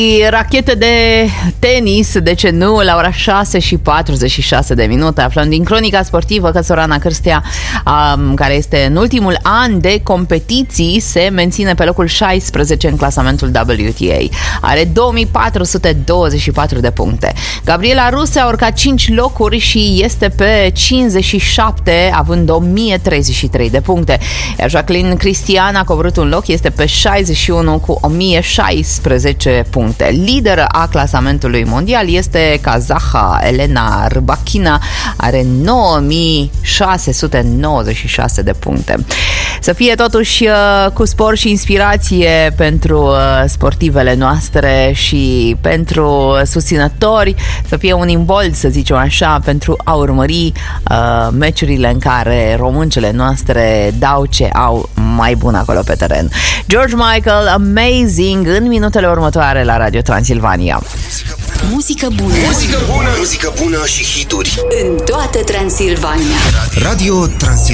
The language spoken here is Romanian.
Rachete de tenis, de ce nu, la ora 6:46 aflăm din cronica sportivă că Sorana Cârstea, care este în ultimul an de competiții, se menține pe locul 16 în clasamentul WTA. Are 2424 de puncte. Gabriela Ruse a urcat 5 locuri și este pe 57, având 1033 de puncte. Iar Jacqueline Cristian a coborât un loc, este pe 61 cu 1016 puncte. Lideră a clasamentului mondial este kazaha Elena Rybakina, are 9696 de puncte. Să fie totuși cu spor și inspirație pentru sportivele noastre și pentru susținători, să fie un imbold, să zicem așa, pentru a urmări meciurile în care româncele noastre dau ce au mai bun acolo pe teren. George Michael, Amazing, în minutele următoare la Radio Transilvania. Muzică bună. Muzică bună și hituri În toată Transilvania. Radio Transilvania.